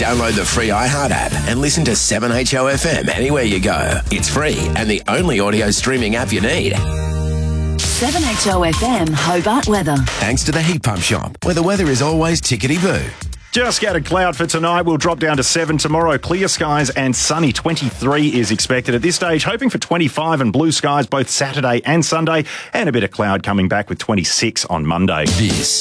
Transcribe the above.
Download the free iHeart app and listen to 7HOFM anywhere you go. It's free and the only audio streaming app you need. 7HOFM Hobart weather. Thanks to the Heat Pump Shop, where the weather is always tickety-boo. Just scattered cloud for tonight. We'll drop down to 7 tomorrow. Clear skies and sunny. 23 is expected at this stage. Hoping for 25 and blue skies both Saturday and Sunday. And a bit of cloud coming back with 26 on Monday. This